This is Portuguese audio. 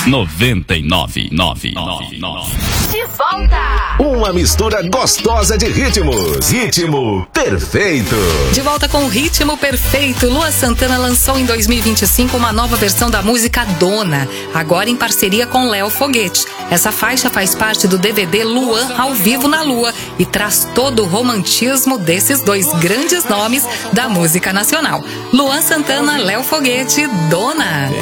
99,9. De volta! Uma mistura gostosa de ritmos. Ritmo perfeito. De volta com o Ritmo Perfeito. Luan Santana lançou em 2025 uma nova versão da música Dona, agora em parceria com Léo Foguete. Essa faixa faz parte do DVD Luan ao Vivo na Lua e traz todo o romantismo desses dois grandes nomes da música nacional. Luan Santana, Léo Foguete, Dona.